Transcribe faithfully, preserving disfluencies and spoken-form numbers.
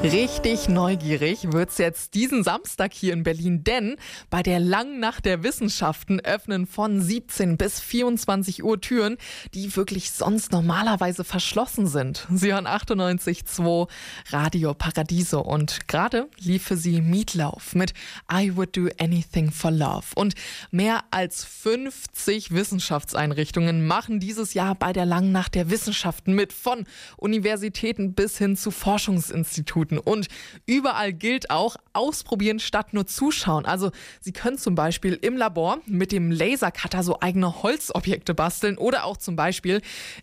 Richtig neugierig wird's jetzt diesen Samstag hier in Berlin, denn bei der Langen Nacht der Wissenschaften öffnen von siebzehn bis vierundzwanzig Uhr Türen, die wirklich sonst normalerweise verschlossen sind. Sie hören achtundneunzig Komma zwei Radio Paradiso und gerade lief für Sie Meatloaf mit I Would Do Anything for Love. Und mehr als fünfzig Wissenschaftseinrichtungen machen dieses Jahr bei der Langen Nacht der Wissenschaften mit, von Universitäten bis hin zu Forschungsinstituten. Und überall gilt auch, ausprobieren statt nur zuschauen. Also Sie können zum Beispiel im Labor mit dem Lasercutter so eigene Holzobjekte basteln oder auch zum Beispiel